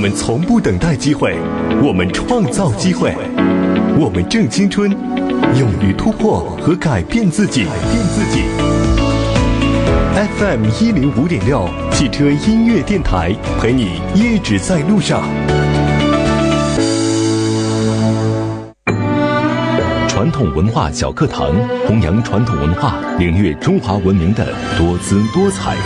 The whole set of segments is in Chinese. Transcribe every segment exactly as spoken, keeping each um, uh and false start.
们从不等待机会，我们创造机会，我们正青春，勇于突破和改变自己。改变自己。F M 一零五点六汽车音乐电台，陪你一直在路上。传统文化小课堂，弘扬传统文化，领略中华文明的多姿多彩。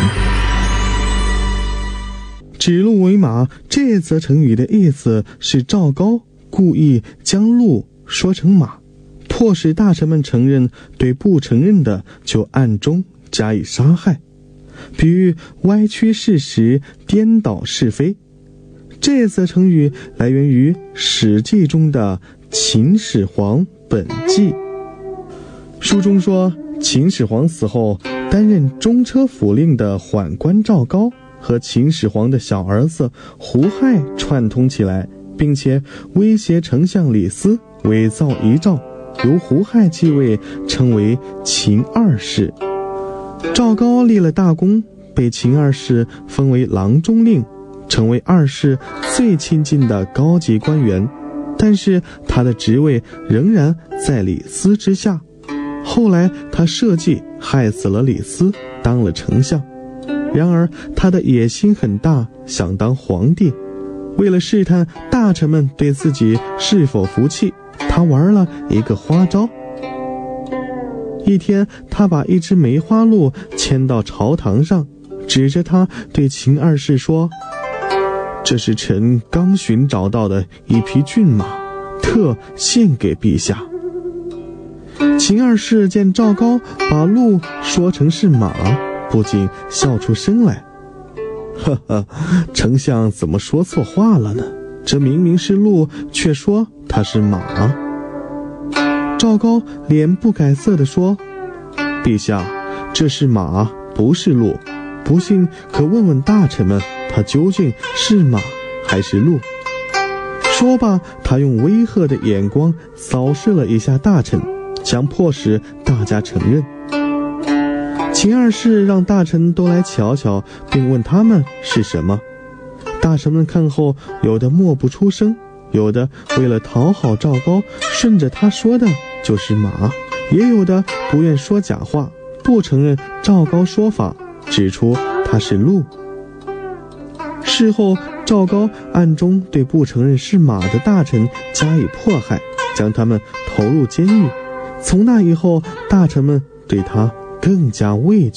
指鹿为马这则成语的意思是赵高故意将鹿说成马，迫使大臣们承认，对不承认的就暗中加以杀害，比喻歪曲事实，颠倒是非。这则成语来源于《史记》中的秦始皇本纪。书中说，秦始皇死后，担任中车府令的宦官赵高和秦始皇的小儿子胡亥串通起来，并且威胁丞相李斯伪造遗诏，由胡亥继位，称为秦二世。赵高立了大功，被秦二世封为郎中令，成为二世最亲近的高级官员，但是他的职位仍然在李斯之下。后来他设计害死了李斯，当了丞相。然而他的野心很大，想当皇帝。为了试探大臣们对自己是否服气，他玩了一个花招。一天，他把一只梅花鹿牵到朝堂上，指着它对秦二世说：“这是臣刚寻找到的一匹骏马，特献给陛下。”秦二世见赵高把鹿说成是马，不禁笑出声来。呵呵，丞相怎么说错话了呢？这明明是鹿，却说它是马。赵高脸不改色地说：“陛下，这是马，不是鹿。不信可问问大臣们，它究竟是马还是鹿。”说罢，他用威吓的眼光扫视了一下大臣，想迫使大家承认。秦二世让大臣都来瞧瞧，并问他们是什么。大臣们看后，有的默不出声，有的为了讨好赵高，顺着他说的就是马，也有的不愿说假话，不承认赵高说法，指出他是鹿。事后，赵高暗中对不承认是马的大臣加以迫害，将他们投入监狱。从那以后，大臣们对他更加畏惧。